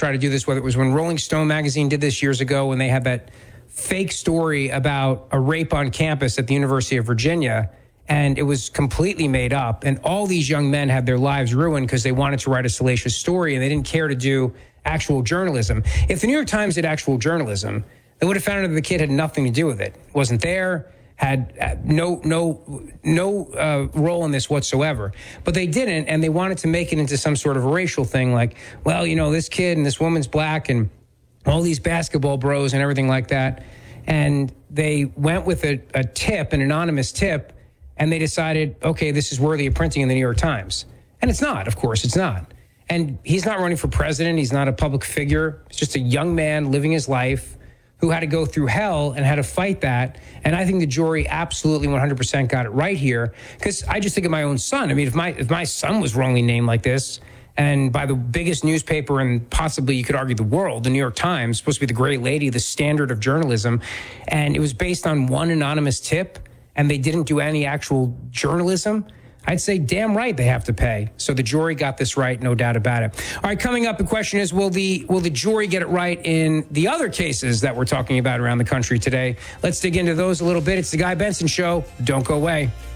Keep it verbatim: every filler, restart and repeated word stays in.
try to do this, whether it was when Rolling Stone magazine did this years ago when they had that fake story about a rape on campus at the University of Virginia, and it was completely made up. And all these young men had their lives ruined because they wanted to write a salacious story and they didn't care to do actual journalism. If the New York Times did actual journalism, they would have found out that the kid had nothing to do with it. Wasn't there, had no no no uh, role in this whatsoever. But they didn't, and they wanted to make it into some sort of a racial thing, like, well, you know, this kid and this woman's black and all these basketball bros and everything like that. And they went with a, a tip, an anonymous tip, and they decided, okay, this is worthy of printing in the New York Times. And it's not, of course, it's not. And he's not running for president. He's not a public figure. He's just a young man living his life who had to go through hell and had to fight that. And I think the jury absolutely one hundred percent got it right here, because I just think of my own son. I mean, if my if my son was wrongly named like this, and by the biggest newspaper in possibly, you could argue, the world, the New York Times, supposed to be the great lady, the standard of journalism, and it was based on one anonymous tip, and they didn't do any actual journalism, I'd say damn right they have to pay. So the jury got this right, no doubt about it. All right, coming up, the question is, will the will the jury get it right in the other cases that we're talking about around the country today? Let's dig into those a little bit. It's the Guy Benson Show. Don't go away.